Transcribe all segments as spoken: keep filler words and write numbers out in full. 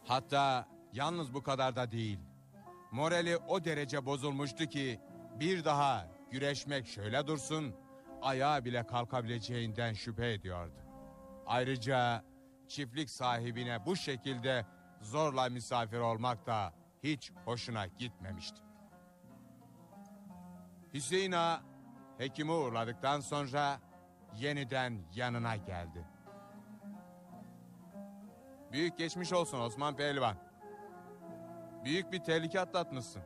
Hatta yalnız bu kadar da değil. Morali o derece bozulmuştu ki bir daha güreşmek şöyle dursun, ayağa bile kalkabileceğinden şüphe ediyordu. Ayrıca çiftlik sahibine bu şekilde zorla misafir olmak da hiç hoşuna gitmemişti. Hüseyin Ağa hekimi uğurladıktan sonra yeniden yanına geldi. Büyük geçmiş olsun Osman Pehlivan. Büyük bir tehlike atlatmışsın.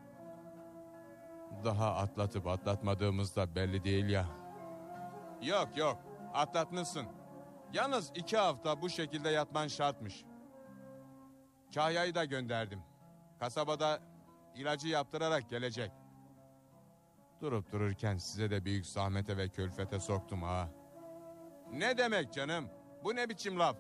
Daha atlatıp atlatmadığımız da belli değil ya. Yok yok, atlatmışsın. Yalnız iki hafta bu şekilde yatman şartmış. Kahya'yı da gönderdim. Kasabada ilacı yaptırarak gelecek. Durup dururken size de büyük zahmete ve külfete soktum ha. Ne demek canım? Bu ne biçim laf?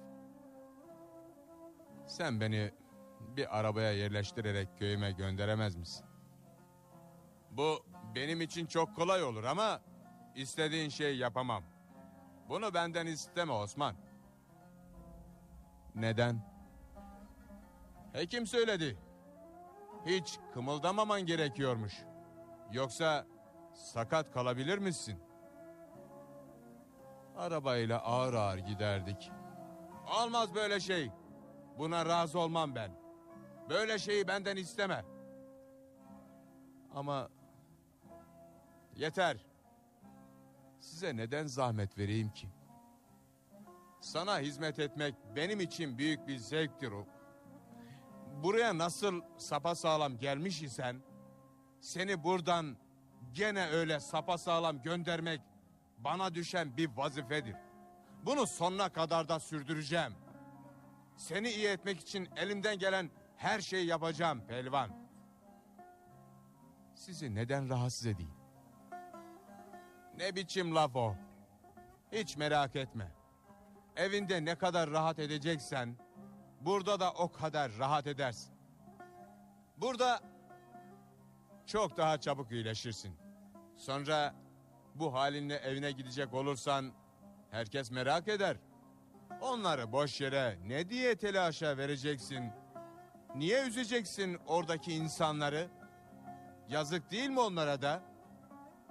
Sen beni bir arabaya yerleştirerek köyüme gönderemez misin? Bu benim için çok kolay olur ama istediğin şeyi yapamam. Bunu benden isteme Osman. Neden? Hekim söyledi. Hiç kımıldamaman gerekiyormuş. Yoksa sakat kalabilir misin? Arabayla ağır ağır giderdik. Olmaz böyle şey. Buna razı olmam ben. Böyle şeyi benden isteme. Ama yeter. Size neden zahmet vereyim ki? Sana hizmet etmek benim için büyük bir zevktir o. Buraya nasıl sapasağlam gelmiş isen, seni buradan gene öyle sapasağlam göndermek bana düşen bir vazifedir. Bunu sonuna kadar da sürdüreceğim. Seni iyi etmek için elimden gelen her şeyi yapacağım pehlivan. Sizi neden rahatsız edeyim? Ne biçim laf o? Hiç merak etme. Evinde ne kadar rahat edeceksen, burada da o kadar rahat edersin. Burada çok daha çabuk iyileşirsin. Sonra bu halinle evine gidecek olursan herkes merak eder. Onları boş yere ne diye telaşa vereceksin? Niye üzeceksin oradaki insanları? Yazık değil mi onlara da?